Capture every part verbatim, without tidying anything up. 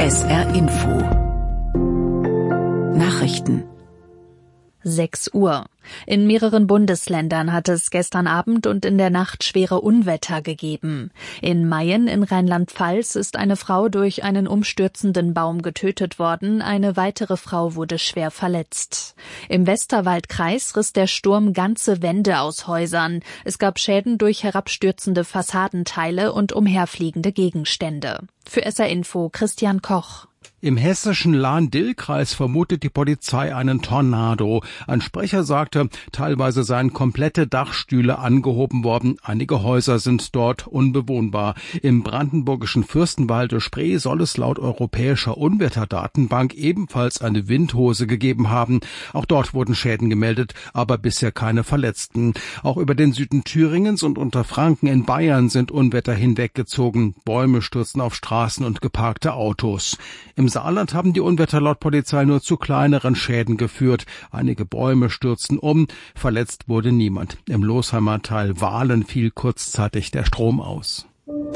S R Info Nachrichten. sechs Uhr. In mehreren Bundesländern hat es gestern Abend und in der Nacht schwere Unwetter gegeben. In Mayen in Rheinland-Pfalz ist eine Frau durch einen umstürzenden Baum getötet worden, eine weitere Frau wurde schwer verletzt. Im Westerwaldkreis riss der Sturm ganze Wände aus Häusern. Es gab Schäden durch herabstürzende Fassadenteile und umherfliegende Gegenstände. Für S R Info Christian Koch. Im hessischen Lahn-Dill-Kreis vermutet die Polizei einen Tornado. Ein Sprecher sagte, teilweise seien komplette Dachstühle angehoben worden. Einige Häuser sind dort unbewohnbar. Im brandenburgischen Fürstenwalde-Spree soll es laut europäischer Unwetterdatenbank ebenfalls eine Windhose gegeben haben. Auch dort wurden Schäden gemeldet, aber bisher keine Verletzten. Auch über den Süden Thüringens und Unterfranken in Bayern sind Unwetter hinweggezogen. Bäume stürzen auf Straßen und geparkte Autos. Im Saarland haben die Unwetter laut Polizei nur zu kleineren Schäden geführt. Einige Bäume stürzten um, verletzt wurde niemand. Im Losheimer Teil Wahlen fiel kurzzeitig der Strom aus.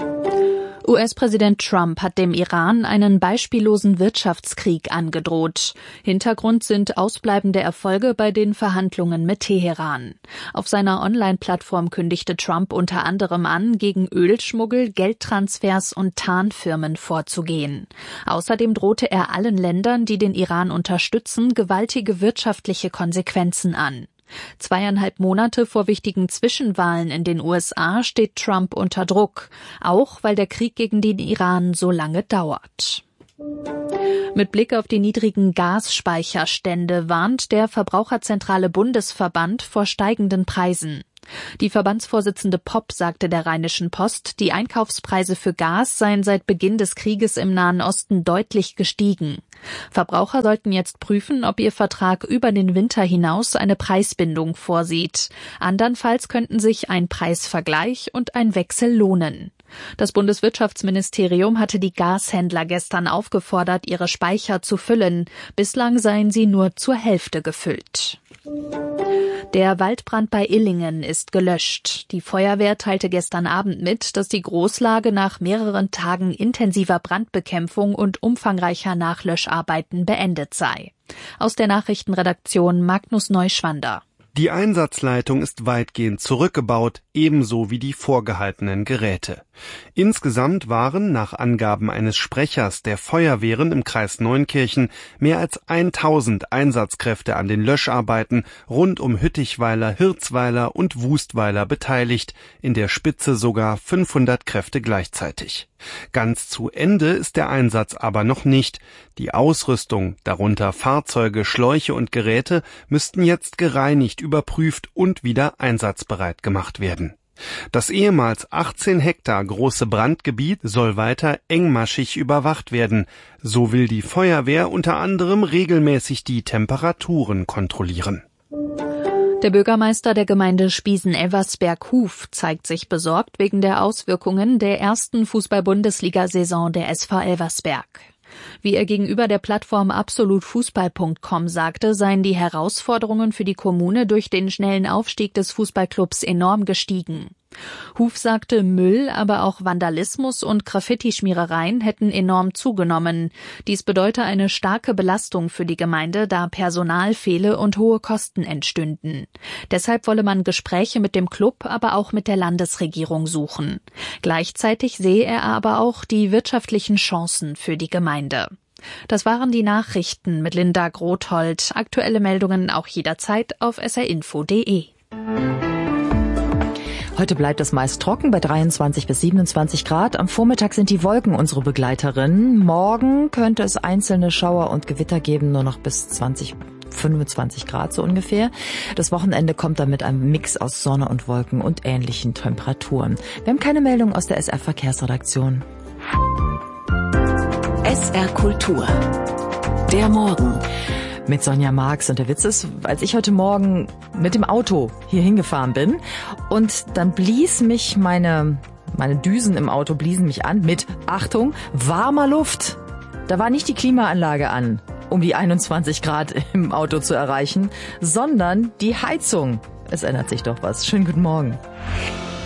U S-Präsident Trump hat dem Iran einen beispiellosen Wirtschaftskrieg angedroht. Hintergrund sind ausbleibende Erfolge bei den Verhandlungen mit Teheran. Auf seiner Online-Plattform kündigte Trump unter anderem an, gegen Ölschmuggel, Geldtransfers und Tarnfirmen vorzugehen. Außerdem drohte er allen Ländern, die den Iran unterstützen, gewaltige wirtschaftliche Konsequenzen an. Zweieinhalb Monate vor wichtigen Zwischenwahlen in den U S A steht Trump unter Druck, auch weil der Krieg gegen den Iran so lange dauert. Mit Blick auf die niedrigen Gasspeicherstände warnt der Verbraucherzentrale Bundesverband vor steigenden Preisen. Die Verbandsvorsitzende Popp sagte der Rheinischen Post, die Einkaufspreise für Gas seien seit Beginn des Krieges im Nahen Osten deutlich gestiegen. Verbraucher sollten jetzt prüfen, ob ihr Vertrag über den Winter hinaus eine Preisbindung vorsieht. Andernfalls könnten sich ein Preisvergleich und ein Wechsel lohnen. Das Bundeswirtschaftsministerium hatte die Gashändler gestern aufgefordert, ihre Speicher zu füllen. Bislang seien sie nur zur Hälfte gefüllt. Der Waldbrand bei Illingen ist gelöscht. Die Feuerwehr teilte gestern Abend mit, dass die Großlage nach mehreren Tagen intensiver Brandbekämpfung und umfangreicher Nachlöscharbeiten beendet sei. Aus der Nachrichtenredaktion Magnus Neuschwander. Die Einsatzleitung ist weitgehend zurückgebaut, ebenso wie die vorgehaltenen Geräte. Insgesamt waren, nach Angaben eines Sprechers der Feuerwehren im Kreis Neunkirchen, mehr als tausend Einsatzkräfte an den Löscharbeiten rund um Hüttichweiler, Hirzweiler und Wustweiler beteiligt, in der Spitze sogar fünfhundert Kräfte gleichzeitig. Ganz zu Ende ist der Einsatz aber noch nicht. Die Ausrüstung, darunter Fahrzeuge, Schläuche und Geräte, müssten jetzt gereinigt, überprüft und wieder einsatzbereit gemacht werden. Das ehemals achtzehn Hektar große Brandgebiet soll weiter engmaschig überwacht werden. So will die Feuerwehr unter anderem regelmäßig die Temperaturen kontrollieren. Der Bürgermeister der Gemeinde Spiesen-Elversberg-Huf zeigt sich besorgt wegen der Auswirkungen der ersten Fußball-Bundesliga-Saison der S V Elversberg. Wie er gegenüber der Plattform absolutfußball punkt com sagte, seien die Herausforderungen für die Kommune durch den schnellen Aufstieg des Fußballclubs enorm gestiegen. Huf sagte, Müll, aber auch Vandalismus und Graffiti-Schmierereien hätten enorm zugenommen. Dies bedeute eine starke Belastung für die Gemeinde, da Personal fehle und hohe Kosten entstünden. Deshalb wolle man Gespräche mit dem Club, aber auch mit der Landesregierung suchen. Gleichzeitig sehe er aber auch die wirtschaftlichen Chancen für die Gemeinde. Das waren die Nachrichten mit Linda Grothold. Aktuelle Meldungen auch jederzeit auf s r info punkt d e. Heute bleibt es meist trocken bei dreiundzwanzig bis siebenundzwanzig Grad. Am Vormittag sind die Wolken unsere Begleiterinnen. Morgen könnte es einzelne Schauer und Gewitter geben, nur noch bis zwanzig, fünfundzwanzig Grad so ungefähr. Das Wochenende kommt dann mit einem Mix aus Sonne und Wolken und ähnlichen Temperaturen. Wir haben keine Meldung aus der S R-Verkehrsredaktion. S R Kultur. Der Morgen. Mit Sonja Marx. Und der Witz ist, als ich heute Morgen mit dem Auto hier hingefahren bin und dann blies mich meine, meine Düsen im Auto bliesen mich an mit, Achtung, warmer Luft. Da war nicht die Klimaanlage an, um die einundzwanzig Grad im Auto zu erreichen, sondern die Heizung. Es ändert sich doch was. Schönen guten Morgen.